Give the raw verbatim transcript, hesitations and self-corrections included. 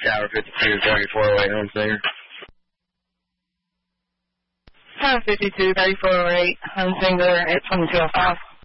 Tower fifty-two, thirty-four oh eight, home singer. Tower fifty-two, thirty-four oh eight, home singer at twenty-two oh five.